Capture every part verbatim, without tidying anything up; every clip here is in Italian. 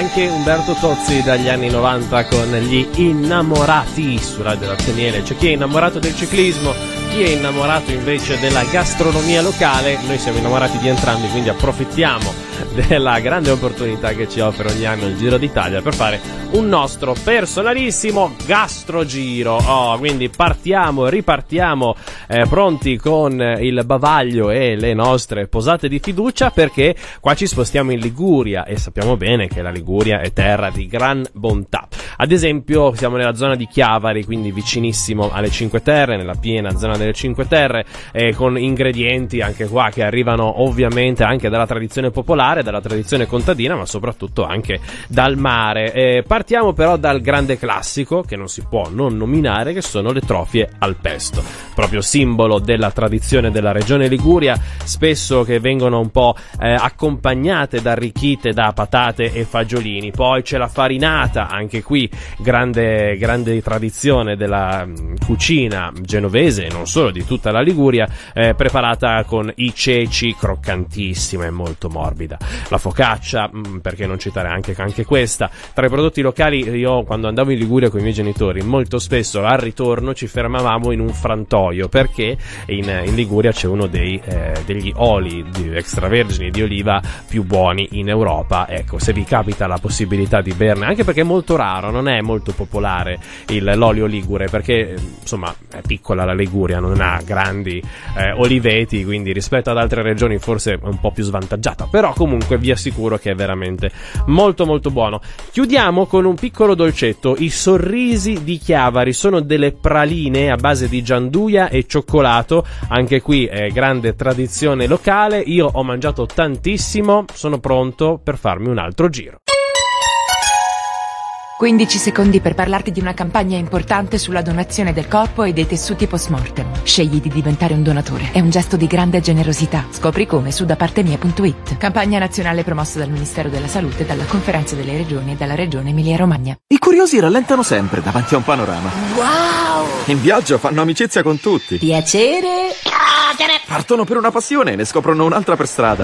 anche Umberto Tozzi dagli anni novanta con gli Innamorati su Radio Lazzoniere. C'è chi è innamorato del ciclismo, chi è innamorato invece della gastronomia locale. Noi siamo innamorati di entrambi, quindi approfittiamo della grande opportunità che ci offre ogni anno il Giro d'Italia per fare un nostro personalissimo gastrogiro. Oh, quindi partiamo, ripartiamo eh, pronti con il bavaglio e le nostre posate di fiducia, perché qua ci spostiamo in Liguria e sappiamo bene che la Liguria è terra di gran bontà. Ad esempio siamo nella zona di Chiavari, quindi vicinissimo alle Cinque Terre, nella piena zona delle Cinque Terre, eh, con ingredienti anche qua che arrivano ovviamente anche dalla tradizione popolare, dalla tradizione contadina, ma soprattutto anche dal mare. Eh, partiamo però dal grande classico che non si può non nominare, che sono le trofie al pesto, proprio simbolo della tradizione della regione Liguria, spesso che vengono un po' eh, accompagnate, arricchite da patate e fagiolini. Poi c'è la farinata, anche qui grande grande tradizione della mh, cucina genovese, non solo di tutta la Liguria, eh, preparata con i ceci, croccantissima e molto morbida. La focaccia, mh, perché non citare anche, anche questa. Tra i prodotti locali, io quando andavo in Liguria con i miei genitori molto spesso al ritorno ci fermavamo in un frantoio, perché in, in Liguria c'è uno dei, eh, degli oli di extravergini di oliva più buoni in Europa. Ecco, se vi capita la possibilità di berne, anche perché è molto raro, non è molto popolare il, l'olio ligure, perché insomma è piccola la Liguria, non ha grandi eh, oliveti, quindi rispetto ad altre regioni forse è un po' più svantaggiata, però comunque vi assicuro che è veramente molto molto buono. Chiudiamo con un piccolo dolcetto, i sorrisi di Chiavari, sono delle praline a base di gianduia e cioccolato, anche qui è grande tradizione locale. Io ho mangiato tantissimo, sono pronto per farmi un altro giro. quindici secondi per parlarti di una campagna importante sulla donazione del corpo e dei tessuti post-mortem. Scegli di diventare un donatore. È un gesto di grande generosità. Scopri come su da parte mia punto it. Campagna nazionale promossa dal Ministero della Salute, dalla Conferenza delle Regioni e dalla Regione Emilia-Romagna. I curiosi rallentano sempre davanti a un panorama. Wow! In viaggio fanno amicizia con tutti. Piacere. Partono per una passione e ne scoprono un'altra per strada.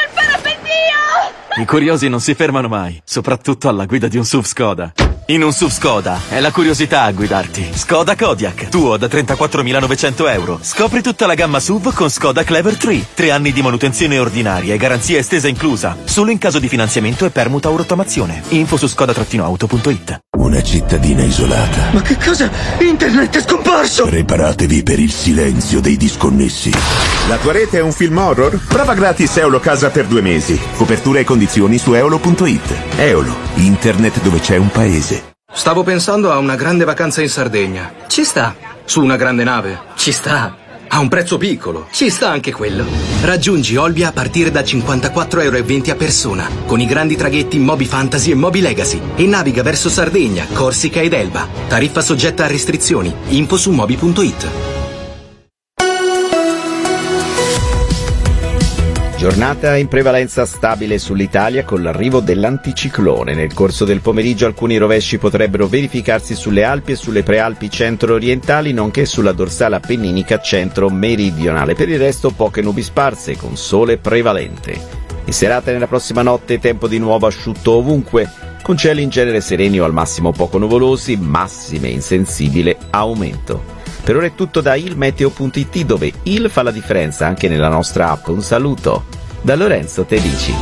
I curiosi non si fermano mai, soprattutto alla guida di un S U V Skoda. In un S U V Skoda è la curiosità a guidarti. Skoda Kodiaq, tuo da trentaquattromilanovecento euro. Scopri tutta la gamma S U V con Skoda Clever tre. Tre anni di manutenzione ordinaria e garanzia estesa inclusa. Solo in caso di finanziamento e permuta o rottamazione. Info su skoda auto punto it. Una cittadina isolata. Ma che cosa? Internet è scomparso! Preparatevi per il silenzio dei disconnessi. La tua rete è un film horror? Prova gratis Eolo Casa per due mesi. Copertura e condizioni su eolo punto it. Eolo, internet dove c'è un paese. Stavo pensando a una grande vacanza in Sardegna. Ci sta. Su una grande nave. Ci sta. A un prezzo piccolo. Ci sta anche quello. Raggiungi Olbia a partire da cinquantaquattro euro e venti a persona, con i grandi traghetti Moby Fantasy e Moby Legacy, e naviga verso Sardegna, Corsica ed Elba. Tariffa soggetta a restrizioni. Info su moby punto it. Giornata in prevalenza stabile sull'Italia con l'arrivo dell'anticiclone. Nel corso del pomeriggio alcuni rovesci potrebbero verificarsi sulle Alpi e sulle prealpi centro-orientali, nonché sulla dorsale appenninica centro-meridionale. Per il resto poche nubi sparse, con sole prevalente. In serata nella prossima notte tempo di nuovo asciutto ovunque, con cieli in genere sereni o al massimo poco nuvolosi, massime in sensibile aumento. Per ora è tutto da il meteo punto it, dove il fa la differenza anche nella nostra app. Un saluto da Lorenzo Tedici.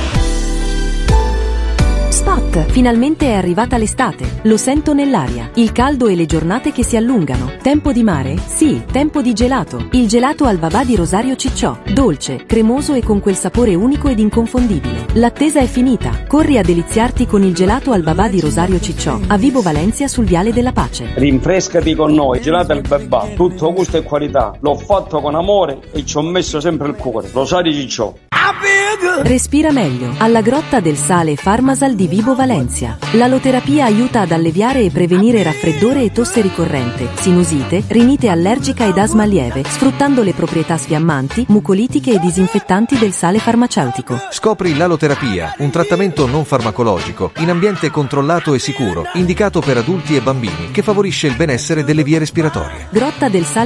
Spot, finalmente è arrivata l'estate. Lo sento nell'aria. Il caldo e le giornate che si allungano. Tempo di mare? Sì, tempo di gelato. Il gelato al babà di Rosario Cicciò. Dolce, cremoso e con quel sapore unico ed inconfondibile. L'attesa è finita. Corri a deliziarti con il gelato al babà di Rosario Cicciò, a Vibo Valencia sul Viale della Pace. Rinfrescati con noi, gelato al babà. Tutto gusto e qualità. L'ho fatto con amore e ci ho messo sempre il cuore. Rosario Cicciò. Respira meglio. Alla Grotta del Sale Farmasal di Vibo Valencia. L'aloterapia aiuta ad alleviare e prevenire raffreddore e tosse ricorrente, sinusite, rinite allergica ed asma lieve, sfruttando le proprietà sfiammanti, mucolitiche e disinfettanti del sale farmaceutico. Scopri l'aloterapia, un trattamento non farmacologico, in ambiente controllato e sicuro, indicato per adulti e bambini, che favorisce il benessere delle vie respiratorie. Grotta del Sale